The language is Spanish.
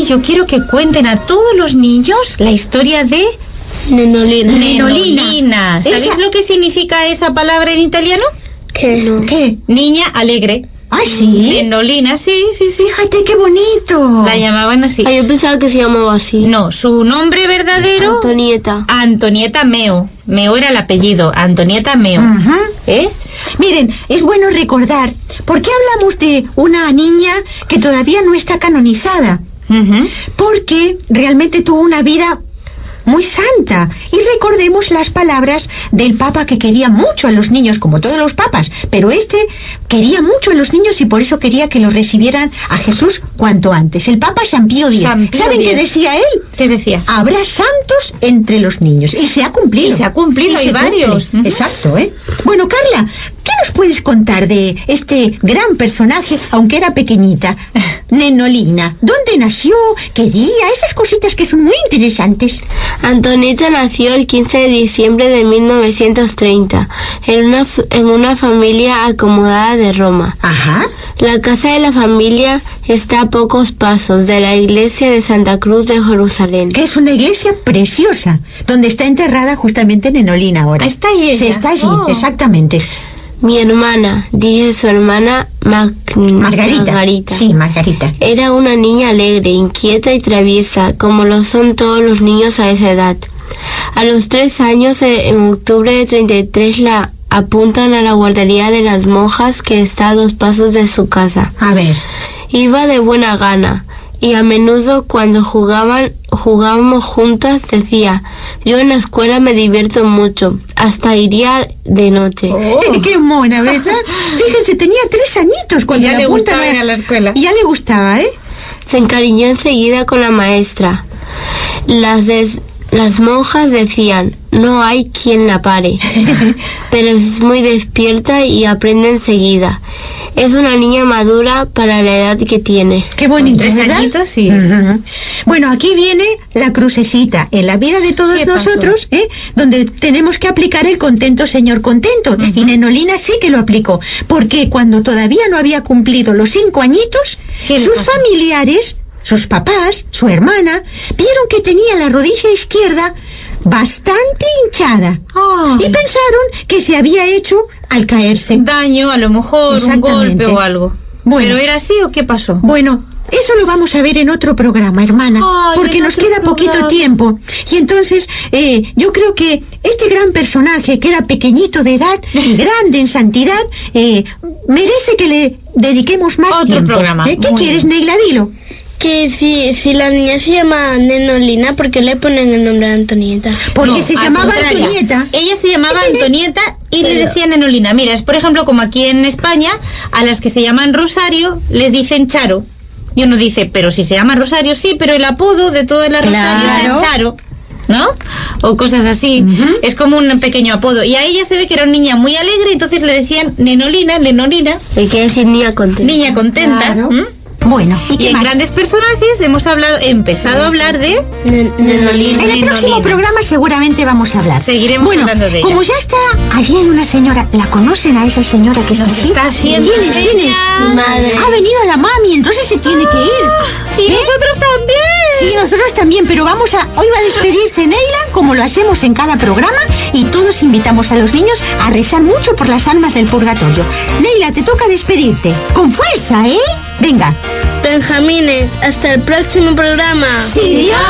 Hoy yo quiero que cuenten a todos los niños la historia de Nenolina. ¿Sabéis lo que significa esa palabra en italiano? ¿Qué? Niña alegre. ¿Ah, sí? Nenolina, sí. Fíjate qué bonito. La llamaban así. Yo pensaba que se llamaba así. No, su nombre verdadero... Antonieta Meo. Meo era el apellido. Antonieta Meo. Miren, es bueno recordar, ¿por qué hablamos de una niña que todavía no está canonizada? Porque realmente tuvo una vida muy santa. Y recordemos las palabras del Papa, que quería mucho a los niños, como todos los papas, pero quería mucho a los niños y por eso quería que los recibieran a Jesús cuanto antes. El Papa San Pío X. ¿Saben qué decía él? ¿Qué decía? Habrá santos entre los niños. Y se ha cumplido. Hay varios. Exacto, ¿eh? Bueno, Carla, ¿qué nos puedes contar de este gran personaje, aunque era pequeñita? Nenolina. ¿Dónde nació? ¿Qué día? Esas cositas que son muy interesantes. Antonieta nació el 15 de diciembre de 1930 en una familia acomodada de Roma. Ajá. La casa de la familia está a pocos pasos de la iglesia de Santa Cruz de Jerusalén. Que es una iglesia preciosa, donde está enterrada justamente Nenolina ahora. ¿Está ahí ella? Sí, está allí, exactamente. Mi hermana, dije su hermana Margarita. Sí, Margarita. Era una niña alegre, inquieta y traviesa, como lo son todos los niños a esa edad. A los 3 años, en octubre de 33, la apuntan a la guardería de las monjas, que está a 2 pasos de su casa. A ver. Iba de buena gana, y a menudo cuando jugábamos juntas decía: yo en la escuela me divierto mucho, hasta iría de noche. ¡Qué mona, ¿verdad? Fíjense, tenía 3 añitos cuando ya le apuntan a ir a la escuela. Y ya le gustaba, ¿eh? Se encariñó enseguida con la maestra. Las monjas decían: no hay quien la pare, pero es muy despierta y aprende enseguida. Es una niña madura para la edad que tiene. Qué bonito, 3 ¿verdad? añitos, sí. Bueno, aquí viene la crucecita en la vida de todos nosotros, donde tenemos que aplicar el contento, Señor, contento. Y Nenolina sí que lo aplicó, porque cuando todavía no había cumplido los 5 añitos, sus familiares, sus papás, su hermana, vieron que tenía la rodilla izquierda bastante hinchada. Y pensaron que se había hecho al caerse. Daño, a lo mejor un golpe o algo. Bueno, ¿pero era así o qué pasó? Bueno, eso lo vamos a ver en otro programa, hermana, porque nos queda poquito tiempo. Y entonces, yo creo que este gran personaje, que era pequeñito de edad y grande en santidad, merece que le dediquemos más otro tiempo. Programa. ¿Qué quieres, Neila? Dilo. Que si la niña se llama Nenolina, ¿por qué le ponen el nombre de Antonieta? Porque se llamaba Antonieta. Ella se llamaba Antonieta y le decían Nenolina. Mira, es por ejemplo como aquí en España, a las que se llaman Rosario les dicen Charo. Y uno dice, pero si se llama Rosario, sí, pero el apodo de todas las Rosarios es Charo, ¿no? O cosas así. Es como un pequeño apodo. Y a ella se ve que era una niña muy alegre, entonces le decían Nenolina. Hay que decir niña contenta. Niña contenta. Bueno, y en grandes personajes hemos empezado a hablar de Nenolina. En el próximo programa seguramente vamos a hablar. Seguiremos hablando de ella. Como ya está, allí hay una señora. ¿La conocen a esa señora que está así? ¿Quién es? Mi madre. Ha venido la mami, entonces se tiene que ir. Y nosotros también. Sí, nosotros también, pero hoy va a despedirse Neila, como lo hacemos en cada programa, y todos invitamos a los niños a rezar mucho por las almas del purgatorio. Neila, te toca despedirte. Con fuerza, ¿eh? Venga. Benjamines, hasta el próximo programa. Si Dios